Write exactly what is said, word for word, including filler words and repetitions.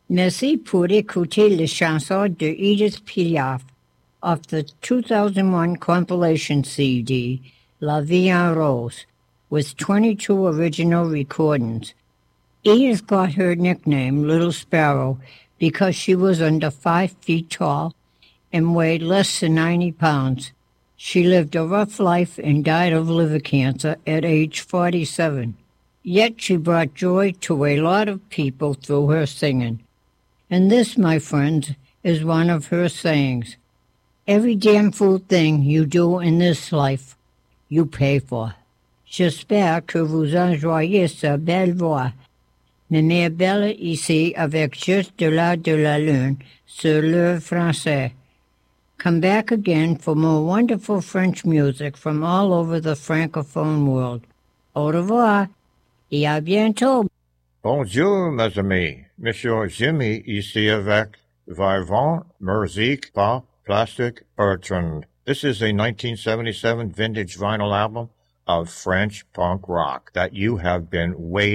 Merci pour écouter les chansons de Edith Piaf of the two thousand one compilation C D, La Vie en Rose, with twenty-two original recordings. Edith got her nickname, Little Sparrow, because she was under five feet tall and weighed less than ninety pounds. She lived a rough life and died of liver cancer at age forty-seven. Yet she brought joy to a lot of people through her singing. And this, my friends, is one of her sayings. Every damn fool thing you do in this life, you pay for. J'espère que vous enjoyez sa belle voix. Ma mère belle ici avec juste de la de la lune sur le français. Come back again for more wonderful French music from all over the francophone world. Au revoir et à bientôt. Bonjour, mes amis. Monsieur Jimmy ici avec Vivant Musique par Plastic Bertrand. This is a nineteen seventy-seven vintage vinyl album of French punk rock that you have been waiting